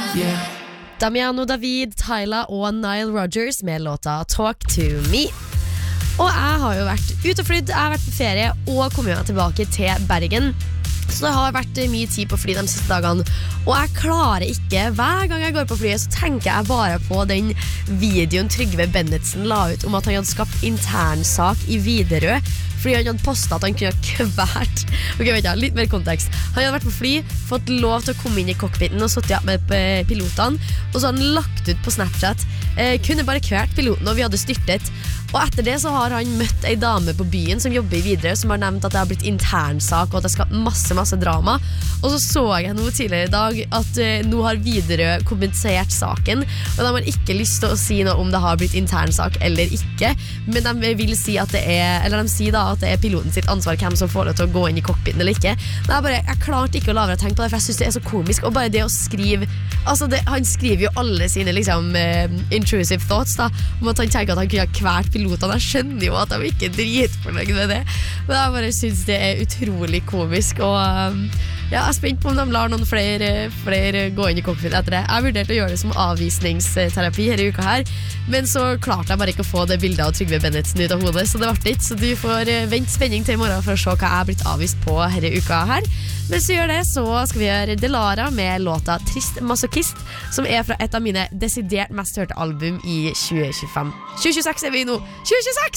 Damiano David, Tyla og Nile Rodgers med låta Talk to Me. Og jeg har jo vært ute og flydd, jeg har vært på ferie og kommet meg tilbake til Bergen. Så det har vært mye tid på fly de siste dagene. Og jeg klarer ikke, hver gang jeg går på flyet så tenker jeg bare på den videoen Trygve Bennetsen la ut om at han hadde skapt internsak i Widerøe fordi han hadde postet at han kunne kvært. Ok, vet jeg, litt mer kontekst. Han hadde vært på fly, fått lov til å komme inn i cockpiten og sittet med pilotene, og så hadde han lagt ut på Snapchat, kunne bare kvært piloten, og vi hadde styrtet. Og etter det så har han møtt ei dame på byen som jobber i Widerøe, som har nevnt at det har blitt internsak, og at det skal masse drama. Og så jeg noe tidligere i dag at nå har Widerøe kommentert saken, og de har ikke lyst til å si noe om det har blitt internsak eller ikke, men de vil si at det er, eller de sier da at det er piloten sitt ansvar hvem som får lov til å gå inn i cockpiten eller ikke. Men jeg klarte ikke å la være å tenke på det, for jeg synes det er så komisk. Og bare det å skrive, altså han skriver jo alle sine liksom intrusive thoughts da, om at han tenker at han kunne ha kvært pilotene. Jeg skjønner jo at de ikke er dritfornøyd med det, men jeg bare synes det er utrolig komisk. Og ja, jeg er spent på om de lar noen flere gå inn i cockpiten etter det. Jeg vurderte å gjøre det som avvisningsterapi her i uka her, men så klarte jeg bare ikke å få det bildet av Trygve Bennetsen ut av hodet, så det ble ikke. Så du får vent spenning til i morgen for å se hva jeg har blitt avvist på her i uka her. Mens vi gjør det, så skal vi gjøre Delara med låta Trist Masochist, som er fra et av mine desidert mest hørte album i 2025. 2026 er vi nå! 2026!